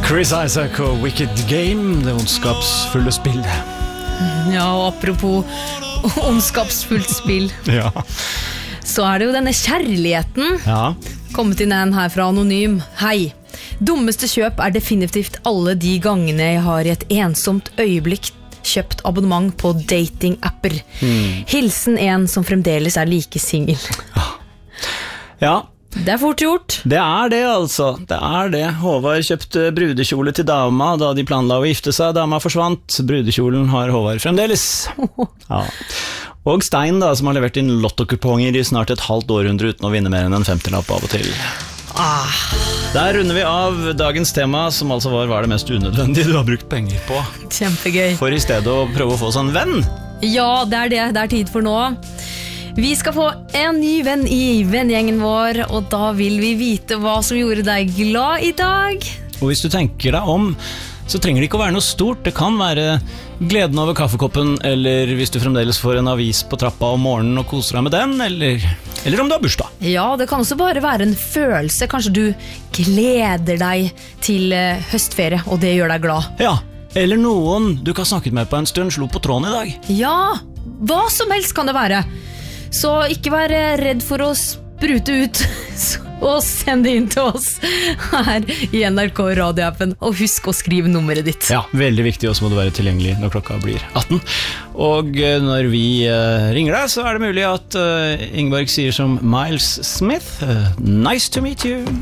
Chris Isaac og Wicked Game, det ondskapsfulle spill. Ja, og apropos ondskapsfullt spill, Ja. så det jo denne kjærligheten. Ja. Kommet inn en her fra Anonym. Hei. Dummeste kjøp definitivt alle de gangene jeg har i et ensomt øyeblikk kjøpt abonnement på dating-apper. Hilsen en som fremdeles like single. Ja. Det fort gjort. Det det altså, det det. Håvard kjøpte brudekjole til dama da de planla å gifte seg. Dama forsvant, brudekjolen har Håvard fremdeles. Ja. Og Stein da, som har levert inn lottokuponger i snart et halvt århundre uten å vinne mer enn en 50-lapp av og til. Der runder vi av dagens tema, som altså var hva det mest unødvendige du har brukt penger på. Kjempegøy. For i stedet å prøve å få seg en venn. Ja, det tid for nå. Vi skal få en ny venn i vennegjengen vår, og da vil vi vite hva som gjorde deg glad i dag. Og hvis du tenker deg om, så trenger det ikke å være noe stort. Det kan være gleden over kaffekoppen, eller hvis du fremdeles får en avis på trappa om morgenen og koser deg med den, eller om du har bursdag. Ja, det kan også bare være en følelse. Kanskje du gleder deg til høstferie, og det gjør deg glad. Ja, eller noen du ikke har snakket med på en stund slo på tråden i dag. Ja, hva som helst kan det være. Så ikke vær redd for å sprute ut, og send det inn til oss her i NRK radioappen. Og husk å skrive nummeret ditt. Ja, veldig viktig, og så må du være tilgjengelig når klokka blir 18. Og når vi ringer deg, så det mulig at Ingeborg sier som Miles Smith, nice to meet you.